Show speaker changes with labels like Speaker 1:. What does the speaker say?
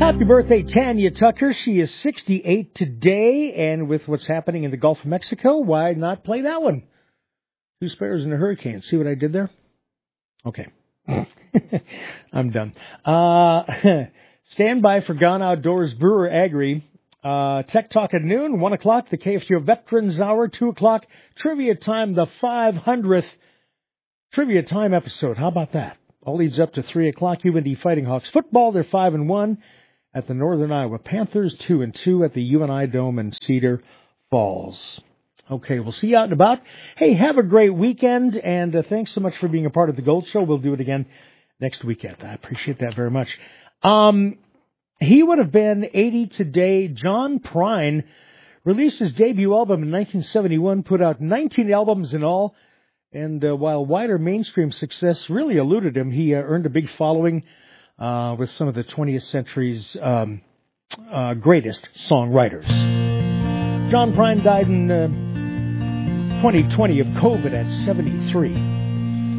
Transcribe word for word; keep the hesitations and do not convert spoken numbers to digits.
Speaker 1: Happy birthday, Tanya Tucker. She is sixty-eight today, and with what's happening in the Gulf of Mexico, why not play that one? Two sparrows in a hurricane. See what I did there? Okay. I'm done. Uh, stand by for Gone Outdoors Brewer Agri. Uh, Tech Talk at noon, one o'clock, the K F G O Veterans Hour, two o'clock, Trivia Time, the five hundredth Trivia Time episode. How about that? All leads up to three o'clock, U N D Fighting Hawks football. They're five and one at the Northern Iowa Panthers, two and two at the U N I Dome in Cedar Falls. Okay, we'll see you out and about. Hey, have a great weekend, and uh, thanks so much for being a part of the Gold Show. We'll do it again next weekend. I appreciate that very much. Um, he would have been eighty today. John Prine released his debut album in nineteen seventy-one, put out nineteen albums in all, and uh, while wider mainstream success really eluded him, he uh, earned a big following uh, with some of the twentieth century's um, uh, greatest songwriters. John Prine died in Uh, twenty twenty of COVID at seventy-three.